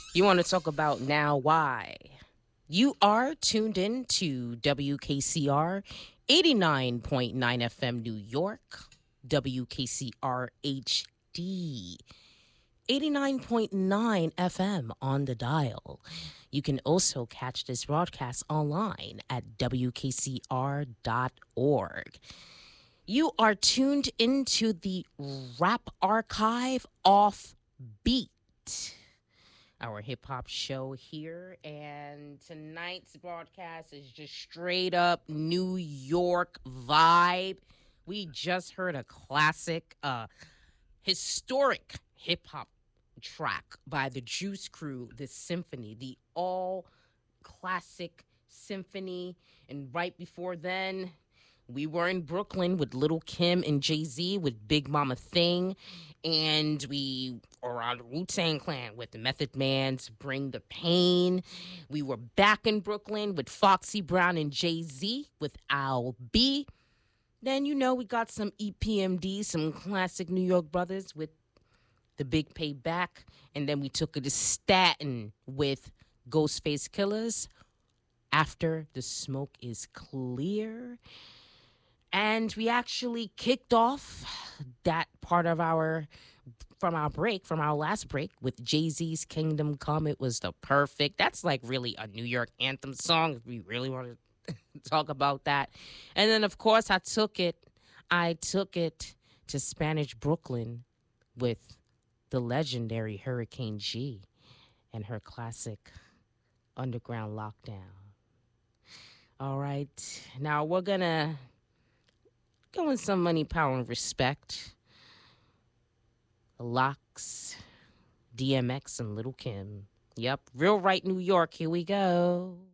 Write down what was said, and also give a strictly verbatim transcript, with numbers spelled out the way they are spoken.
You want to talk about now why? You are tuned in to W K C R eighty-nine point nine F M New York, W K C R H D eighty-nine point nine F M on the dial. You can also catch this broadcast online at W K C R dot org. You are tuned into the Rap Archive Off Beat, our hip hop show here. And tonight's broadcast is just straight up New York vibe. We just heard a classic, uh, historic hip hop track by the Juice Crew, the Symphony, the all classic symphony. And right before then, we were in Brooklyn with Little Kim and Jay-Z with Big Mama Thing. And we were on the Wu-Tang Clan with the Method Man's Bring the Pain. We were back in Brooklyn with Foxy Brown and Jay-Z with I'll Be. Then, you know, we got some E P M D, some classic New York brothers with The Big Payback. And then we took it to Staten with Ghostface Killers, After the Smoke is Clear. And we actually kicked off that part of our, from our break, from our last break, with Jay-Z's Kingdom Come. It was the perfect, that's like really a New York anthem song, if we really want to talk about that. And then, of course, I took it, I took it to Spanish Brooklyn with the legendary Hurricane G and her classic Underground Lockdown. All right, now we're gonna go in some Money, Power, and Respect. Locks, D M X, and Little Kim. Yep, Real Right New York, here we go.